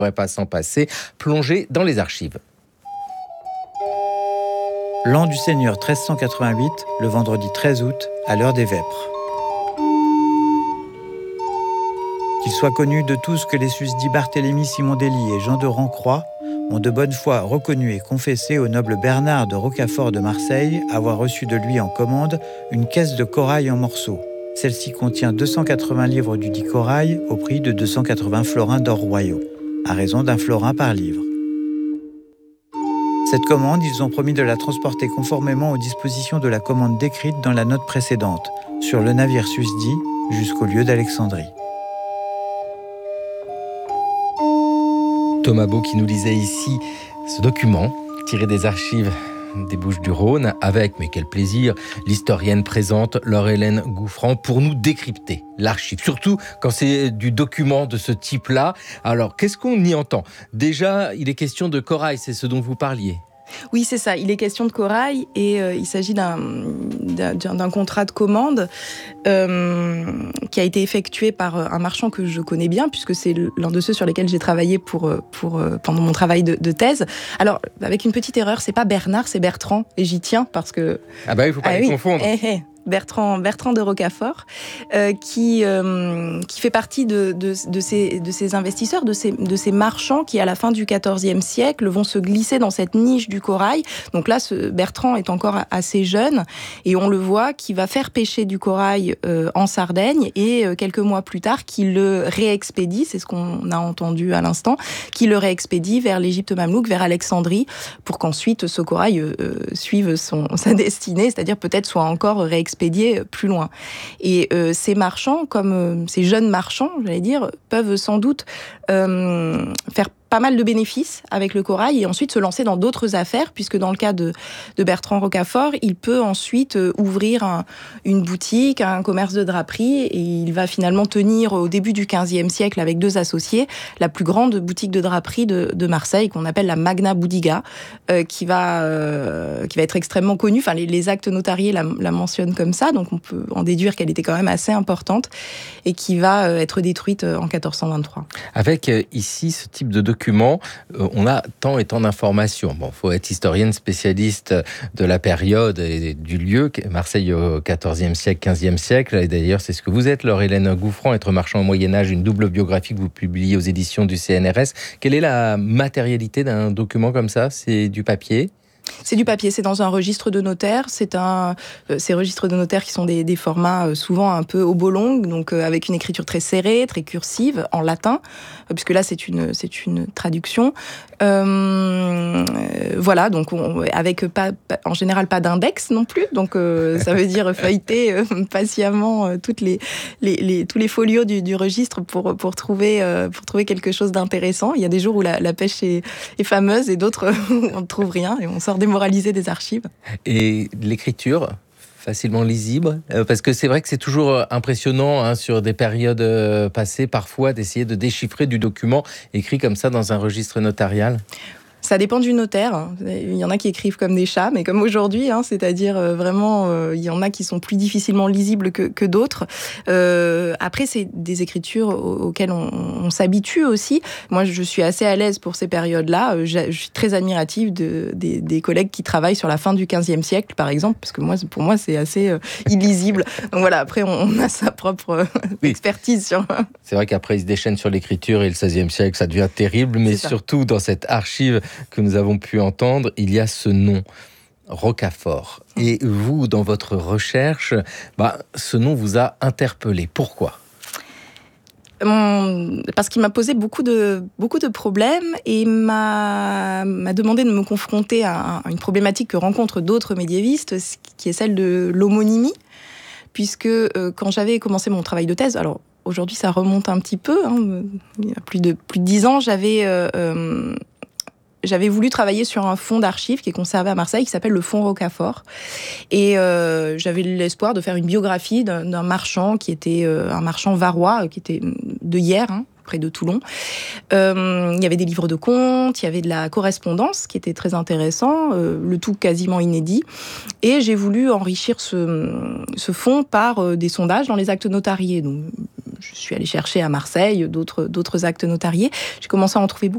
On ne pourrait pas s'en passer. Plongez dans les archives. L'an du Seigneur 1388, le vendredi 13 août, à l'heure des vêpres. Qu'il soit connu de tous que les susdits Barthélemy Simon-Dély et Jean de Rancroix ont de bonne foi reconnu et confessé au noble Bernard de Rocafort de Marseille avoir reçu de lui en commande une caisse de corail en morceaux. Celle-ci contient 280 livres du dit corail au prix de 280 florins d'or royaux, à raison d'un florin par livre. Cette commande, ils ont promis de la transporter conformément aux dispositions de la commande décrite dans la note précédente, sur le navire susdit jusqu'au lieu d'Alexandrie. Thomas Beau qui nous lisait ici ce document tiré des archives des Bouches-du-Rhône avec, mais quel plaisir, l'historienne présente Laure-Hélène Gouffran pour nous décrypter l'archive, surtout quand c'est du document de ce type-là. Alors, qu'est-ce qu'on y entend ? Déjà, il est question de corail, c'est ce dont vous parliez. Oui, c'est ça. Il est question de corail et il s'agit d'un contrat de commande qui a été effectué par un marchand que je connais bien, puisque c'est l'un de ceux sur lesquels j'ai travaillé pendant mon travail de thèse. Alors, avec une petite erreur, c'est pas Bernard, c'est Bertrand, et j'y tiens parce que... Ah bah il ne faut pas les confondre. Bertrand de Rocafort, qui fait partie de ces investisseurs, de ces marchands qui, à la fin du XIVe siècle, vont se glisser dans cette niche du corail. Donc là, Bertrand est encore assez jeune, et on le voit qui va faire pêcher du corail en Sardaigne, et quelques mois plus tard, qui le réexpédie, c'est ce qu'on a entendu à l'instant, qui le réexpédie vers l'Égypte mamelouk, vers Alexandrie, pour qu'ensuite ce corail suive sa destinée, c'est-à-dire peut-être soit encore réexpédié plus loin. Et ces marchands, comme ces jeunes marchands, j'allais dire, peuvent sans doute faire pas mal de bénéfices avec le corail et ensuite se lancer dans d'autres affaires, puisque dans le cas de Bertrand Rocafort, il peut ensuite ouvrir une boutique, un commerce de draperie, et il va finalement tenir au début du XVe siècle avec deux associés la plus grande boutique de draperie de Marseille, qu'on appelle la Magna Boudiga, qui va être extrêmement connue. Enfin, les actes notariés la mentionnent comme ça, donc on peut en déduire qu'elle était quand même assez importante, et qui va être détruite en 1423. Avec ici ce type de document, on a tant et tant d'informations. Bon, il faut être historienne spécialiste de la période et du lieu, Marseille au XIVe siècle, XVe siècle. Et d'ailleurs, c'est ce que vous êtes, Laure-Hélène Gouffran, être marchand au Moyen-Âge, une double biographie que vous publiez aux éditions du CNRS. Quelle est la matérialité d'un document comme ça ? C'est du papier ? C'est du papier, c'est dans un registre de notaire. Ces registres de notaire qui sont des formats souvent un peu obolongs, donc avec une écriture très serrée, très cursive, en latin, puisque là c'est une traduction. Voilà, donc avec en général pas d'index non plus, donc ça veut dire feuilleter patiemment tous les folios du registre pour trouver quelque chose d'intéressant. Il y a des jours où la pêche est fameuse et d'autres où on ne trouve rien et on sort démoralisé des archives. Et l'écriture facilement lisible, parce que c'est vrai que c'est toujours impressionnant sur des périodes passées, parfois, d'essayer de déchiffrer du document écrit comme ça dans un registre notarial. Ça dépend du notaire. Il y en a qui écrivent comme des chats, mais comme aujourd'hui, c'est-à-dire vraiment, il y en a qui sont plus difficilement lisibles que d'autres. Après, c'est des écritures auxquelles on s'habitue aussi. Moi, je suis assez à l'aise pour ces périodes-là. Je suis très admirative des collègues qui travaillent sur la fin du XVe siècle, par exemple, parce que pour moi, c'est assez illisible. Donc voilà, après, on a sa propre expertise sur... C'est vrai qu'après, ils se déchaînent sur l'écriture et le XVIe siècle, ça devient terrible, mais surtout dans cette archive que nous avons pu entendre, il y a ce nom, Rocafort. Et vous, dans votre recherche, ce nom vous a interpellé. Pourquoi ? Parce qu'il m'a posé beaucoup de problèmes et m'a demandé de me confronter à une problématique que rencontrent d'autres médiévistes, qui est celle de l'homonymie, puisque quand j'avais commencé mon travail de thèse, alors aujourd'hui ça remonte un petit peu, il y a plus de 10 ans, j'avais voulu travailler sur un fonds d'archives qui est conservé à Marseille, qui s'appelle le fonds Rocafort. Et j'avais l'espoir de faire une biographie d'un marchand qui était un marchand varois, qui était de Hyères, près de Toulon. Il y avait des livres de comptes, il y avait de la correspondance qui était très intéressant, le tout quasiment inédit. Et j'ai voulu enrichir ce fonds par des sondages dans les actes notariés. Donc, je suis allée chercher à Marseille d'autres actes notariés. J'ai commencé à en trouver beaucoup